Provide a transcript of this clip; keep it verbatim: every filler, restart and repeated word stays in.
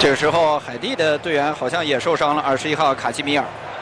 这个时候，海地的队员好像也受伤了，二十一号卡基米尔。